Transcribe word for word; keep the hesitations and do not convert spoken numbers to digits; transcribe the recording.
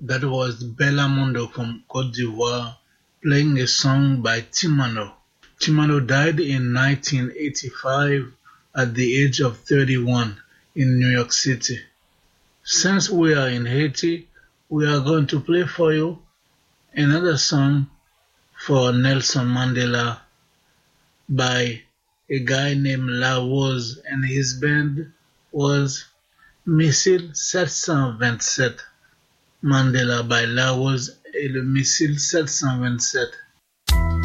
That was Bellamondo from Cote d'Ivoire playing a song by Timano. Timano died in nineteen eighty-five at the age of thirty-one in New York City. Since we are in Haiti, we are going to play for you another song for Nelson Mandela by a guy named La Rose, and his band was Missile seven twenty-seven. Mandela by La Rose et le Missile sept cent vingt-sept.